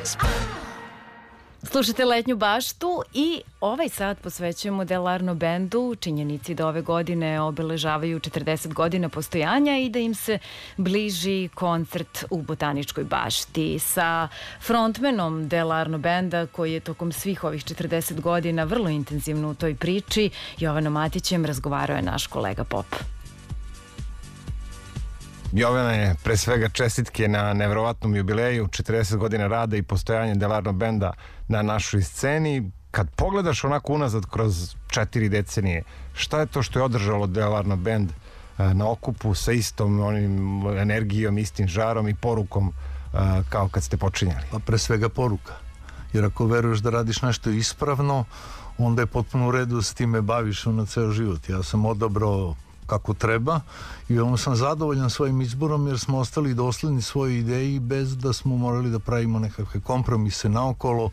Slušate Letnju baštu i ovaj sat posvećujemo Delarno bendu, činjenici da ove godine obeležavaju 40 godina postojanja i da im se bliži koncert u Botaničkoj bašti. Sa frontmenom Delarno benda, koji je tokom svih ovih 40 godina vrlo intenzivno u toj priči, Jovanom Matićem, razgovarao je naš kolega Pop. Jovane, pre svega čestitke na nevjerovatnom jubileju, 40 godina rada i postojanje Delarno benda na našoj sceni. Kad pogledaš onako unazad kroz 4 decenije, šta je to što je održalo Delarno bend na okupu sa istom onim energijom, istim žarom i porukom kao kad ste počinjali? Pa pre svega poruka. Jer ako veruješ da radiš nešto ispravno, onda je potpuno u redu da se time baviš na ceo život. Ja sam odabrao kako treba i veoma sam zadovoljan svojim izborom jer smo ostali dosledni svojoj ideji bez da smo morali da pravimo nekakve kompromise naokolo,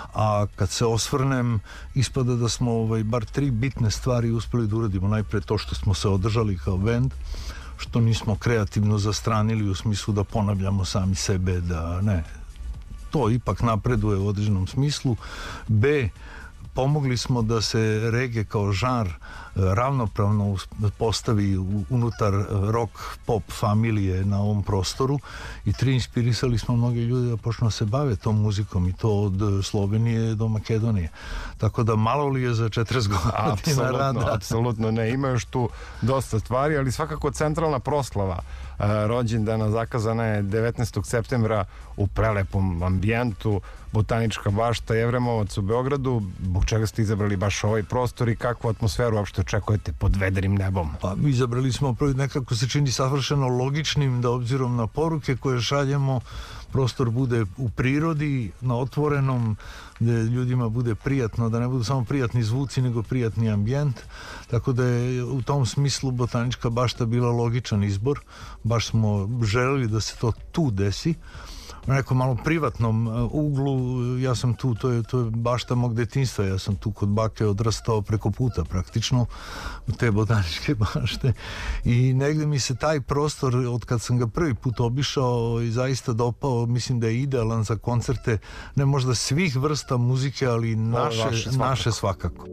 a kad se osvrnem ispada da smo bar 3 bitne stvari uspeli da uradimo. Najpre to što smo se održali kao bend, što nismo kreativno zastranili u smislu da ponavljamo sami sebe, da ne, to ipak napreduje u određenom smislu. B, pomogli smo da se reggae kao žanr ravnopravno postavi unutar rock pop familije na ovom prostoru. I 3, inspirisali smo mnoge ljude da počnu da se bave tom muzikom i to od Slovenije do Makedonije. Tako da malo li je za 40 godina rada? Apsolutno ne, ima još tu dosta stvari, ali svakako centralna proslava rođendana zakazana je 19. septembra u prelepom ambijentu, Botanička bašta Jevremovac u Beogradu. Zbog čega ste izabrali baš ovaj prostor i kakvu atmosferu uopšte očekujete pod vedrim nebom? Pa izabrali smo, nekako se čini savršeno logičnim da obzirom na poruke koje šaljemo, prostor bude u prirodi, na otvorenom, da ljudima bude prijatno, da ne budu samo prijatni zvuci nego prijatni ambijent, tako da je u tom smislu Botanička bašta bila logičan izbor. Baš smo želeli da se to tu desi na nekom malo privatnom uglu. Ja sam tu, to je bašta mog detinjstva, ja sam tu kod bake odrastao preko puta praktično te Botaničke bašte i negde mi se taj prostor od kad sam ga prvi put obišao i zaista dopao. Mislim da je idealan za koncerte, ne možda svih vrsta muzike, ali naše svakako.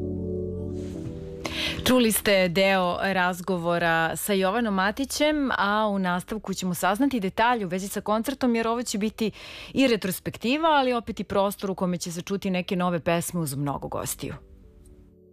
Čuli ste deo razgovora sa Jovanom Matićem, a u nastavku ćemo saznati detalje u vezi sa koncertom, jer ovo će biti i retrospektiva, ali opet i prostor u kome će se čuti neke nove pesme uz mnogo gostiju.